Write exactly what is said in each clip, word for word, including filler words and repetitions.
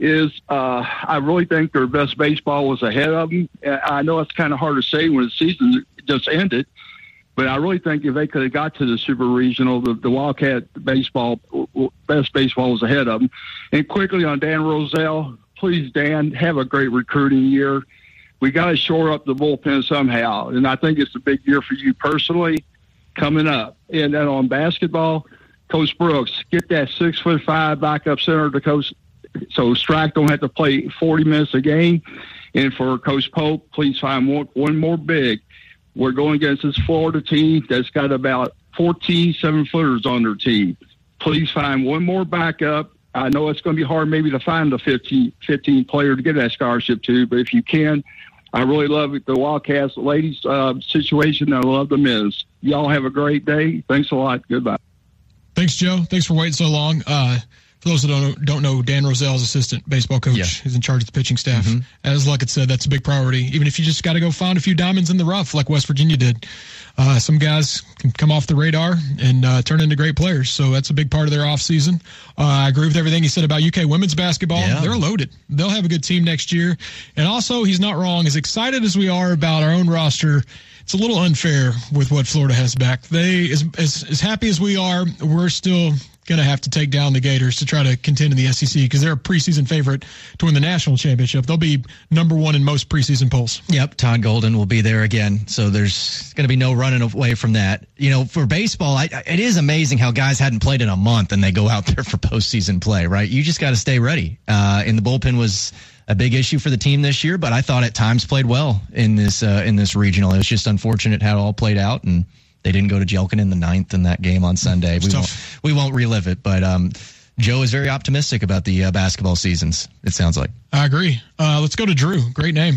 is uh, I really think their best baseball was ahead of them. I know it's kind of hard to say when the season just ended, but I really think if they could have got to the Super Regional, the, the Wildcat baseball, best baseball was ahead of them. And quickly on Dan Roselle, please, Dan, have a great recruiting year. We got to shore up the bullpen somehow, and I think it's a big year for you personally coming up. And then on basketball, Coach Brooks, get that six foot five backup center to Coach, so Strack don't have to play forty minutes a game. And for Coach Pope, please find one, one more big. We're going against this Florida team that's got about fourteen seven-footers on their team. Please find one more backup. I know it's going to be hard maybe to find the fifteen, fifteen player to get that scholarship to, but if you can, I really love the Wildcats ladies uh, situation. I love the men's. Y'all have a great day. Thanks a lot. Goodbye. Thanks, Joe. Thanks for waiting so long. Uh, for those that don't know, don't know, Dan Roselle's assistant baseball coach. Yeah. He's in charge of the pitching staff. Mm-hmm. As Luckett said, that's a big priority. Even if you just got to go find a few diamonds in the rough like West Virginia did. Uh, some guys can come off the radar and uh, turn into great players. So that's a big part of their offseason. Uh, I agree with everything he said about U K women's basketball. Yeah. They're loaded. They'll have a good team next year. And also, he's not wrong. As excited as we are about our own roster, it's a little unfair with what Florida has back. They, as as, as happy as we are, we're still going to have to take down the Gators to try to contend in the S E C because they're a preseason favorite to win the national championship. They'll be number one in most preseason polls. Yep, Todd Golden will be there again, so there's going to be no running away from that. You know, for baseball, I, it is amazing how guys hadn't played in a month and they go out there for postseason play, right? You just got to stay ready. Uh, and the bullpen was a big issue for the team this year, but I thought at times played well in this uh, in this regional. It was just unfortunate how it all played out, and they didn't go to Jelkin in the ninth in that game on Sunday. We won't, we won't relive it, but um, Joe is very optimistic about the uh, basketball seasons, it sounds like. I agree. Uh, let's go to Drew. Great name.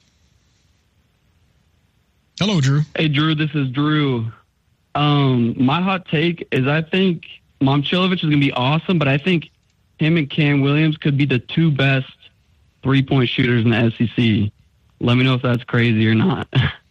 Hello, Drew. Hey, Drew, this is Drew. Um, my hot take is I think Momcilovic is going to be awesome, but I think him and Cam Williams could be the two best three-point shooters in the S E C. Let me know if that's crazy or not.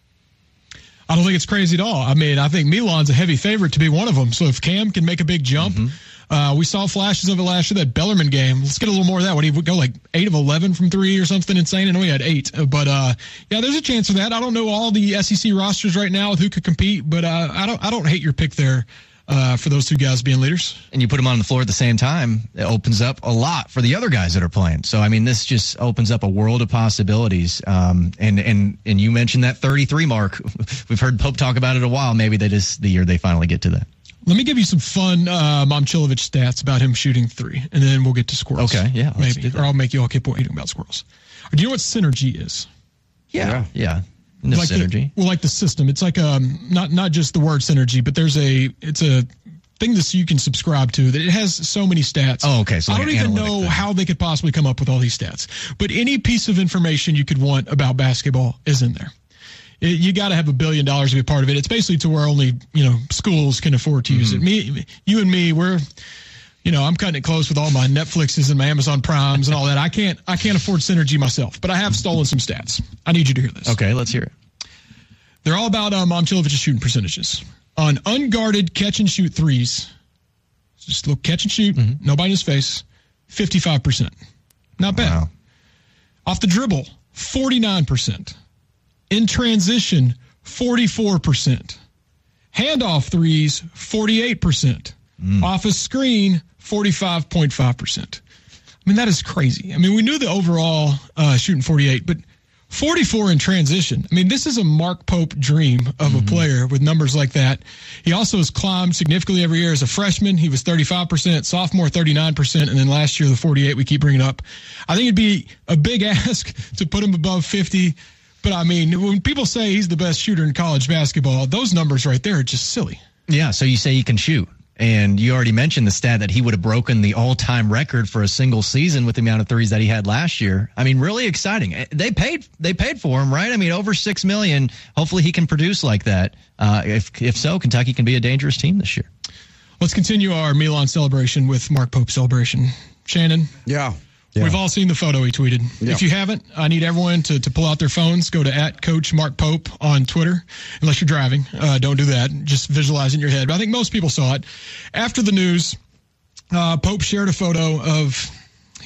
I don't think it's crazy at all. I mean, I think Milan's a heavy favorite to be one of them. So if Cam can make a big jump, mm-hmm. uh, we saw flashes of it last year, that Bellarmine game. Let's get a little more of that. When he would go like eight of eleven from three or something insane. I know he had eight. But, uh, yeah, there's a chance for that. I don't know all the S E C rosters right now with who could compete, but uh, I don't I don't hate your pick there. Uh, for those two guys being leaders. And you put them on the floor at the same time, it opens up a lot for the other guys that are playing. So, I mean, this just opens up a world of possibilities. Um, and, and, and you mentioned that thirty-three mark. We've heard Pope talk about it a while. Maybe that is the year they finally get to that. Let me give you some fun uh, Momcilovic stats about him shooting three, and then we'll get to squirrels. Okay, yeah. Maybe. Or I'll make you all keep waiting about squirrels. Do you know what synergy is? Yeah, yeah. yeah. No like synergy. The, well, like the system. It's like um not not just the word synergy, but there's a it's a thing that you can subscribe to that it has so many stats. Oh, okay. So I like don't even know thing. how they could possibly come up with all these stats. But any piece of information you could want about basketball is in there. It, you got to have a billion dollars to be a part of it. It's basically to where only you know schools can afford to mm-hmm. use it. Me, you and me, we're. You know, I'm cutting it close with all my Netflixes and my Amazon Primes and all that. I can't I can't afford synergy myself, but I have stolen some stats. I need you to hear this. Okay, let's hear it. They're all about um, Momcilovic's shooting percentages. On unguarded catch-and-shoot threes, just a little catch and shoot, mm-hmm. nobody in his face, fifty-five percent. Not bad. Wow. Off the dribble, forty-nine percent. In transition, forty-four percent. Handoff threes, forty-eight percent. Mm. Off a screen, forty-five point five percent. I mean, that is crazy. I mean, we knew the overall uh, shooting forty-eight, but forty-four in transition. I mean, this is a Mark Pope dream of mm-hmm. a player with numbers like that. He also has climbed significantly every year. As a freshman, he was thirty-five percent, sophomore thirty-nine percent, and then last year the forty-eight we keep bringing up. I think it'd be a big ask to put him above fifty, but I mean, when people say he's the best shooter in college basketball, those numbers right there are just silly. Yeah, so you say he can shoot. And you already mentioned the stat that he would have broken the all-time record for a single season with the amount of threes that he had last year. I mean, really exciting. They paid they paid for him, right? I mean, over six million dollars. Hopefully he can produce like that. Uh, if if so, Kentucky can be a dangerous team this year. Let's continue our Milan celebration with Mark Pope celebration. Shannon? Yeah. Yeah. We've all seen the photo he tweeted. Yeah. If you haven't, I need everyone to, to pull out their phones, go to at Coach Mark Pope on Twitter, unless you're driving. Uh, don't do that. Just visualize in your head. But I think most people saw it. After the news, uh, Pope shared a photo of